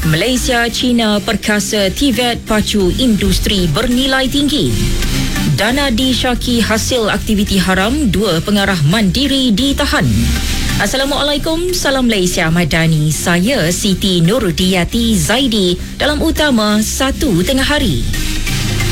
Malaysia, China perkasa Tibet pacu industri bernilai tinggi. Dana disyaki hasil aktiviti haram, 2 pengarah mandiri ditahan. Assalamualaikum, salam Malaysia Madani. Saya Siti Nurdiyati Zaidi dalam utama 1 tengah hari.